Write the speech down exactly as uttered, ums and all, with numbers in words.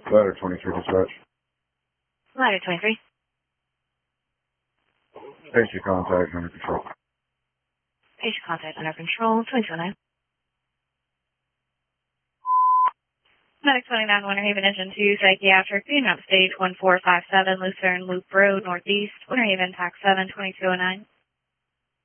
Ladder twenty-three dispatch. Ladder twenty-three. Patient contact under control. Patient contact under control, twenty-two oh nine. Medic twenty-nine, Winter Haven Engine two, Psychiatric, being up stage one four five seven, Lucerne Loop Road, Northeast, Winter Haven, Tax seven, twenty-two oh nine.